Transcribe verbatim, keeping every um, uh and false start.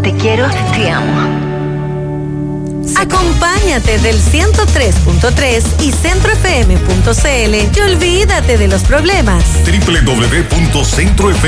Te quiero, te amo. Acompáñate del ciento tres punto tres y centro f m punto c l y olvídate de los problemas. doble u doble u doble u punto centro f